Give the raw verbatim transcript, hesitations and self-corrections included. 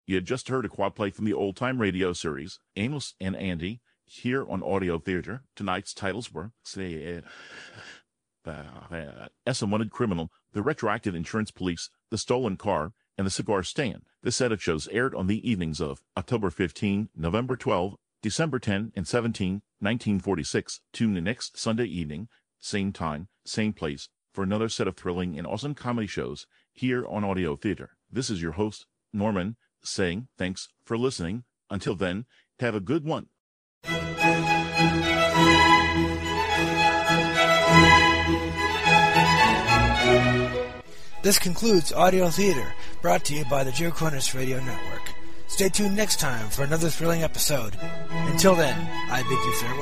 You had just heard a quad play from the old-time radio series, Amos and Andy, here on Audio Theater. Tonight's titles were say it, uh, S M Wanted Criminal, The Retroactive Insurance Police, The Stolen Car, and The Cigar Stand. This set of shows aired on the evenings of October fifteenth, November twelfth, December tenth, and seventeenth, nineteen forty-six. Tune in next Sunday evening, same time, same place, for another set of thrilling and awesome comedy shows here on Audio Theater. This is your host, Norman, saying thanks for listening. Until then, have a good one. This concludes Audio Theater, brought to you by the Joe Cornish Radio Network. Stay tuned next time for another thrilling episode. Until then, I bid you farewell.